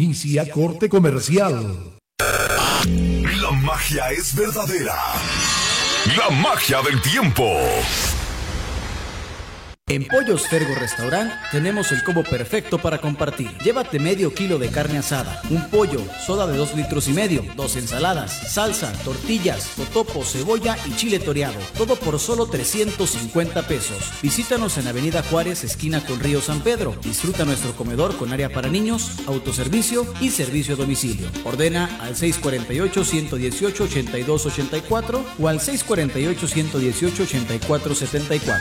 Inicia corte comercial. La magia es verdadera. La magia del tiempo. En Pollos Fergo Restaurant tenemos el combo perfecto para compartir. Llévate medio kilo de carne asada, un pollo, soda de 2,5 litros, 2 ensaladas, salsa, tortillas, totopo, cebolla y chile toreado. Todo por solo 350 pesos. Visítanos en Avenida Juárez, esquina con Río San Pedro. Disfruta nuestro comedor con área para niños, autoservicio y servicio a domicilio. Ordena al 648-118-8284 o al 648-118-8474.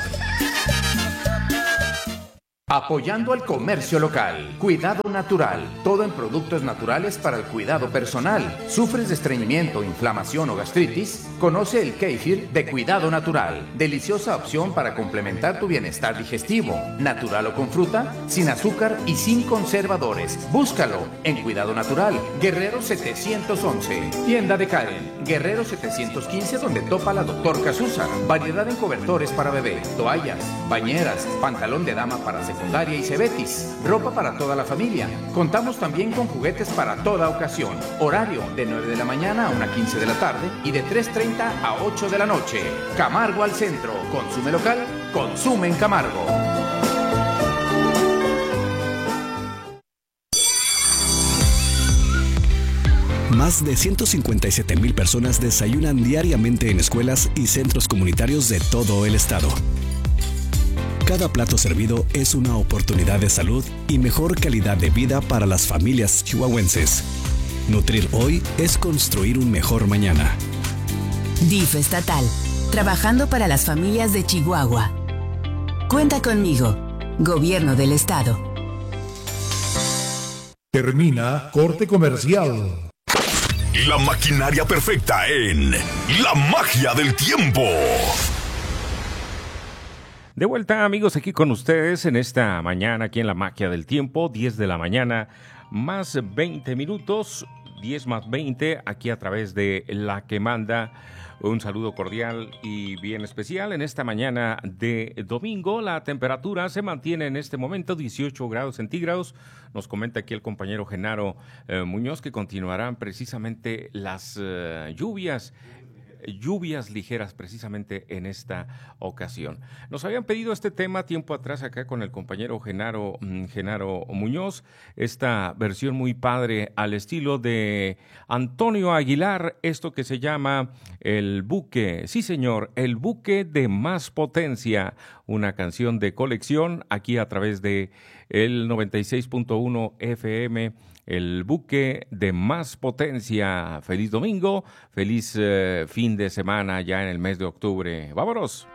Apoyando al comercio local. Cuidado natural. Todo en productos naturales para el cuidado personal. ¿Sufres de estreñimiento, inflamación o gastritis? Conoce el kéfir de Cuidado Natural. Deliciosa opción para complementar tu bienestar digestivo. Natural o con fruta, sin azúcar y sin conservadores. Búscalo en Cuidado Natural. Guerrero 711. Tienda de Karen. Guerrero 715, donde topa la Dr. Casusa. Variedad en cobertores para bebé, toallas, bañeras, pantalón de dama para secundaria y cebetis, ropa para toda la familia. Contamos también con juguetes para toda ocasión. Horario de 9 de la mañana a 1:15 de la tarde y de 3:30 a 8 de la noche. Camargo al centro. Consume local, consume en Camargo. Más de 157,000 personas desayunan diariamente en escuelas y centros comunitarios de todo el estado. Cada plato servido es una oportunidad de salud y mejor calidad de vida para las familias chihuahuenses. Nutrir hoy es construir un mejor mañana. DIF estatal, trabajando para las familias de Chihuahua. Cuenta conmigo, Gobierno del Estado. Termina corte comercial. La maquinaria perfecta en La Magia del Tiempo. De vuelta, amigos, aquí con ustedes en esta mañana, aquí en La Magia del Tiempo, 10 de la mañana, más 20 minutos, 10 más 20, aquí a través de La que Manda. Un saludo cordial y bien especial en esta mañana de domingo. La temperatura se mantiene en este momento 18 grados centígrados. Nos comenta aquí el compañero Genaro Muñoz que continuarán precisamente las lluvias ligeras precisamente en esta ocasión. Nos habían pedido este tema tiempo atrás acá con el compañero Genaro Muñoz, esta versión muy padre al estilo de Antonio Aguilar, esto que se llama El Buque. Sí, señor, El Buque de Más Potencia, una canción de colección aquí a través de el 96.1 FM. El Buque de Más Potencia. Feliz domingo, feliz fin de semana ya en el mes de octubre. ¡Vámonos!